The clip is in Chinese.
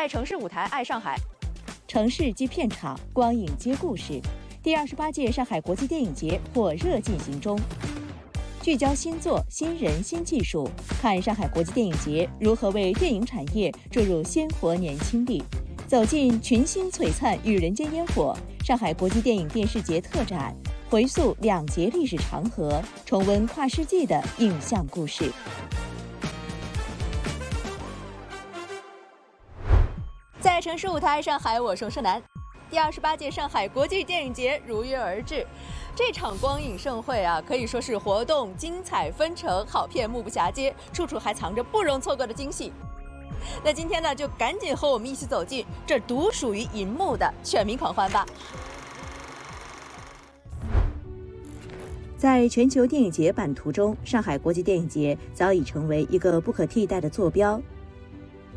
在城市舞台爱上海， 城市即片场，光影接故事。第28届上海国际电影节火热进行中，聚焦新作、新人、新技术，看上海国际电影节如何为电影产业注入鲜活年轻力。走进群星璀璨与人间烟火，上海国际电影电视节特展，回溯2节历史长河，重温跨世纪的影像故事。 在城市舞台上海，我是盛楠。第28届上海国际电影节如约而至，这场光影盛会啊，可以说是活动精彩纷呈，好片目不暇接，处处还藏着不容错过的惊喜。那今天呢，就赶紧和我们一起走进这独属于银幕的全民狂欢吧。 在全球电影节版图中，上海国际电影节早已成为一个不可替代的坐标。